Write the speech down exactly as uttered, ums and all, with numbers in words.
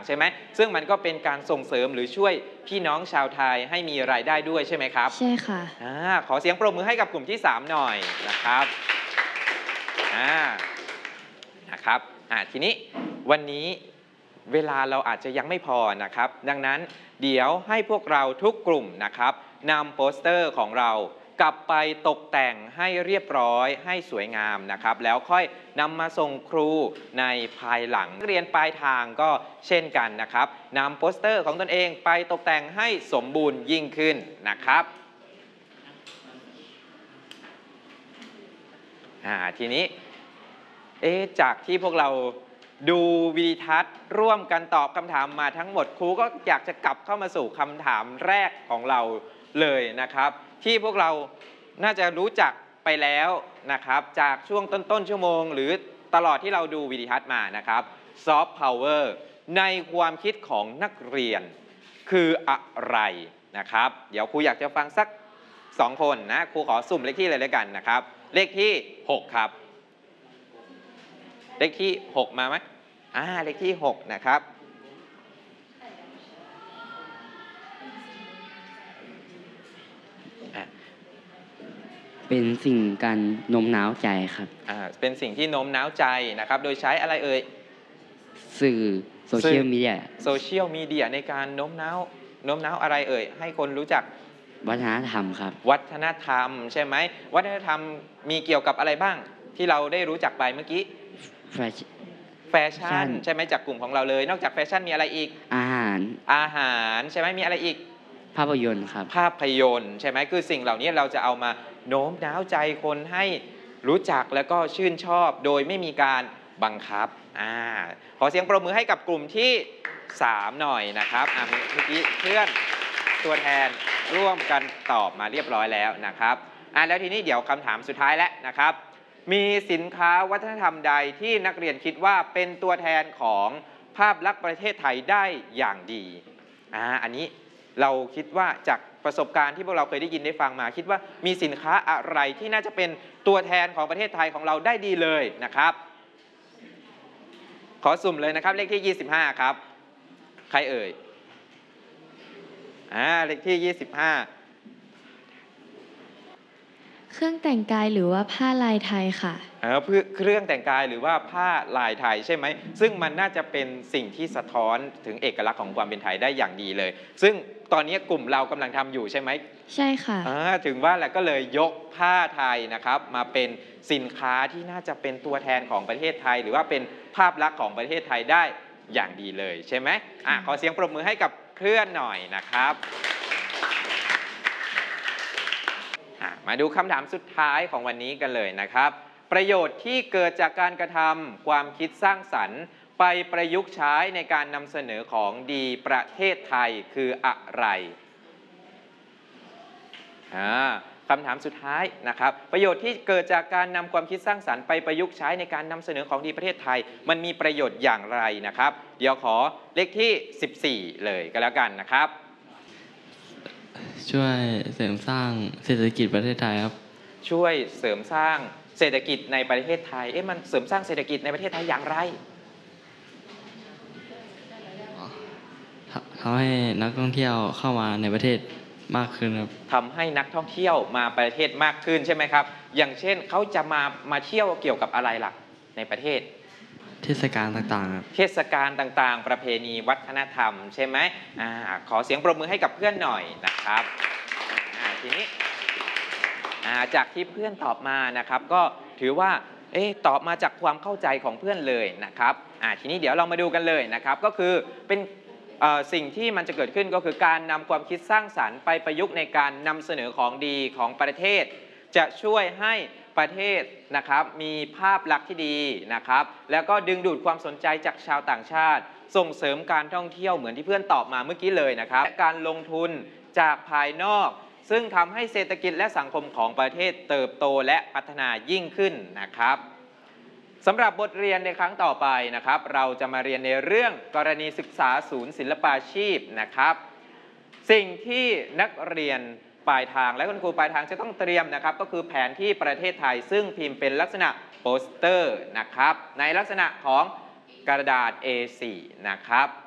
ๆใช่ไหมซึ่งมันก็เป็นการส่งเสริมหรือช่วยพี่น้องชาวไทยให้มีรายได้ด้วยใช่ไหมครับใช่ค่ะอ่าขอเสียงปรบมือให้กับกลุ่มที่สามหน่อยนะครับอ่านะครับอ่าทีนี้วันนี้เวลาเราอาจจะยังไม่พอนะครับดังนั้นเดี๋ยวให้พวกเราทุกกลุ่มนะครับนำโปสเตอร์ของเรากลับไปตกแต่งให้เรียบร้อยให้สวยงามนะครับแล้วค่อยนำมาส่งครูในภายหลังเรียนปลายทางก็เช่นกันนะครับนำโปสเตอร์ของตนเองไปตกแต่งให้สมบูรณ์ยิ่งขึ้นนะครับอ่าทีนี้เอ๊ะจากที่พวกเราดูวิดีทัศน์ร่วมกันตอบคำถามมาทั้งหมดครูก็อยากจะกลับเข้ามาสู่คำถามแรกของเราเลยนะครับที่พวกเราน่าจะรู้จักไปแล้วนะครับจากช่วงต้นๆชั่วโมงหรือตลอดที่เราดูวิดีทัศน์มานะครับซอฟต์พาวเวอร์ในความคิดของนักเรียนคืออะไรนะครับเดี๋ยวครูอยากจะฟังสักสองคนนะครูขอสุ่มเลขที่เลยแล้วกันนะครับเลขที่หกครับเลขที่หกมาไหมอ่าเลขที่หกนะครับเป็นสิ่งการโน้มน้าวใจครับอ่าเป็นสิ่งที่โน้มน้าวใจนะครับโดยใช้อะไรเอ่ยสื่อโซเชียลมีเดียโซเชียลมีเดียในการโน้มน้าวโน้มน้าวอะไรเอ่ยให้คนรู้จักวัฒนธรรมครับวัฒนธรรมใช่ไหมวัฒนธรรมมีเกี่ยวกับอะไรบ้างที่เราได้รู้จักไปเมื่อกี้แฟชั่นใช่ไหมจากกลุ่มของเราเลยนอกจากแฟชั่นมีอะไรอีกอาหารอาหารใช่ไหมมีอะไรอีกภาพยนตร์ครับภาพยนตร์ใช่ไหมคือสิ่งเหล่านี้เราจะเอามาโน้มน้าวใจคนให้รู้จักแล้วก็ชื่นชอบโดยไม่มีการบังคับอ่าขอเสียงปรบมือให้กับกลุ่มที่สามหน่อยนะครับอ่าเมื่อกี้เพื่อนตัวแทนร่วมกันตอบมาเรียบร้อยแล้วนะครับอ่าแล้วทีนี้เดี๋ยวคำถามสุดท้ายแล้วนะครับมีสินค้าวัฒนธรรมใดที่นักเรียนคิดว่าเป็นตัวแทนของภาพลักษณ์ประเทศไทยได้อย่างดีอ่าอันนี้เราคิดว่าจากประสบการณ์ที่พวกเราเคยได้ยินได้ฟังมาคิดว่ามีสินค้าอะไรที่น่าจะเป็นตัวแทนของประเทศไทยของเราได้ดีเลยนะครับขอสุ่มเลยนะครับเลขที่ยี่สิบห้าครับใครเอ่ยอ่าเลขที่ยี่สิบห้าเครื่องแต่งกายหรือว่าผ้าลายไทยค่ะเออเพื่อเครื่องแต่งกายหรือว่าผ้าลายไทยใช่ไหมซึ่งมันน่าจะเป็นสิ่งที่สะท้อนถึงเอกลักษณ์ของความเป็นไทยได้อย่างดีเลยซึ่งตอนนี้กลุ่มเรากำลังทำอยู่ใช่ไหมใช่ค่ะถึงว่าแล้วก็เลยยกผ้าไทยนะครับมาเป็นสินค้าที่น่าจะเป็นตัวแทนของประเทศไทยหรือว่าเป็นภาพลักษณ์ของประเทศไทยได้อย่างดีเลยใช่ไหมอ่ะขอเสียงปรบมือให้กับเคลื่อนหน่อยนะครับมาดูคำถามสุดท้ายของวันนี้กันเลยนะครับประโยชน์ที่เกิดจากการกระทำความคิดสร้างสรรค์ไปประยุกต์ใช้ในการนำเสนอของดีประเทศไทยคืออะไรคำถามสุดท้ายนะครับประโยชน์ที่เกิดจากการนำความคิดสร้างสรรค์ไปประยุกต์ใช้ในการนำเสนอของดีประเทศไทยมันมีประโยชน์อย่างไรนะครับเดี๋ยวขอเลขที่สิบสี่เลยก็แล้วกันนะครับช่วยเสริมสร้างเศรษฐกิจประเทศไทยครับช่วยเสริมสร้างเศรษฐกิจในประเทศไทยเอ๊ะมันเสริมสร้างเศรษฐกิจในประเทศไทยอย่างไรทำให้นักท่องเที่ยวเข้ามาในประเทศมากขึ้นครับทำให้นักท่องเที่ยวมาประเทศมากขึ้นใช่ไหมครับอย่างเช่นเขาจะมามาเที่ยวเกี่ยวกับอะไรล่ะในประเทศเทศกาลต่างๆครับเทศกาลต่างๆประเพณีวัฒนธรรมใช่ไหมอ่าขอเสียงปรบมือให้กับเพื่อนหน่อยนะครับอ่าทีนี้อ่าจากที่เพื่อนตอบมานะครับก็ถือว่าเอ๊ะตอบมาจากความเข้าใจของเพื่อนเลยนะครับอ่าทีนี้เดี๋ยวเรามาดูกันเลยนะครับก็คือเป็นสิ่งที่มันจะเกิดขึ้นก็คือการนำความคิดสร้างสรรค์ไปประยุกต์ในการนำเสนอของดีของประเทศจะช่วยให้ประเทศนะครับมีภาพลักษณ์ที่ดีนะครับแล้วก็ดึงดูดความสนใจจากชาวต่างชาติส่งเสริมการท่องเที่ยวเหมือนที่เพื่อนตอบมาเมื่อกี้เลยนะครับและการลงทุนจากภายนอกซึ่งทำให้เศรษฐกิจและสังคมของประเทศเติบโตและพัฒนายิ่งขึ้นนะครับสำหรับบทเรียนในครั้งต่อไปนะครับเราจะมาเรียนในเรื่องกรณีศึกษาศูนย์ศิลปาชีพนะครับสิ่งที่นักเรียนปลายทางและคุณครูปลายทางจะต้องเตรียมนะครับก็คือแผนที่ประเทศไทยซึ่งพิมพ์เป็นลักษณะโปสเตอร์นะครับในลักษณะของกระดาษ เอ โฟร์ นะครับ